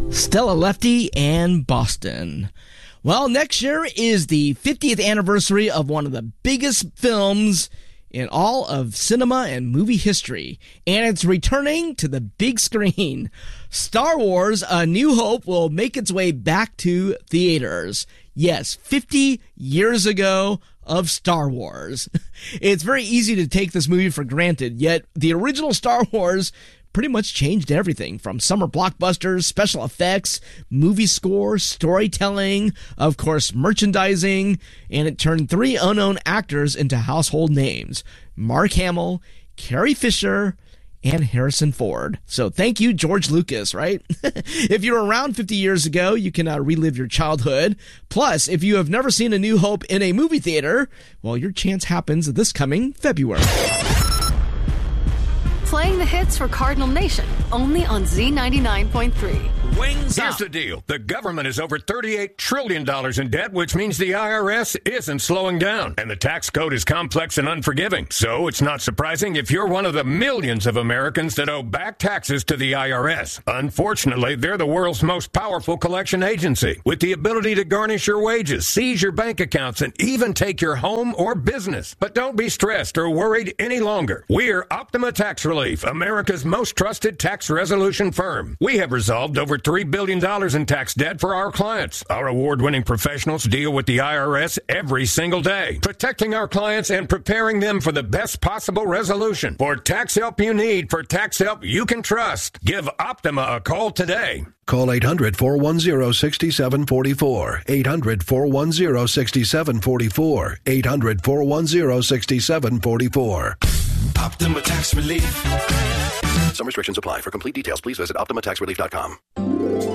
Stella Lefty and Boston. Well, next year is the 50th anniversary of one of the biggest films in all of cinema and movie history, and it's returning to the big screen. Star Wars: A New Hope will make its way back to theaters. Yes, 50 years ago of Star Wars. It's very easy to take this movie for granted, yet the original Star Wars pretty much changed everything from summer blockbusters, special effects, movie score, storytelling, of course, merchandising, and it turned 3 unknown actors into household names: Mark Hamill, Carrie Fisher, and Harrison Ford. So thank you, George Lucas, right? If you were around 50 years ago, you can relive your childhood. Plus, if you have never seen A New Hope in a movie theater, well, your chance happens this coming February. Playing the hits for Cardinal Nation, only on Z99.3. Wings up. Here's the deal. The government is over $38 trillion in debt, which means the IRS isn't slowing down. And the tax code is complex and unforgiving. So it's not surprising if you're one of the millions of Americans that owe back taxes to the IRS. Unfortunately, they're the world's most powerful collection agency, with the ability to garnish your wages, seize your bank accounts, and even take your home or business. But don't be stressed or worried any longer. We're Optima Tax Relief, America's most trusted tax resolution firm. We have resolved over $3 billion in tax debt for our clients. Our award-winning professionals deal with the IRS every single day, protecting our clients and preparing them for the best possible resolution. For tax help you need, for tax help you can trust, give Optima a call today. Call 800-410-6744. 800-410-6744. 800-410-6744. Optima Tax Relief. Some restrictions apply. For complete details, please visit OptimaTaxRelief.com.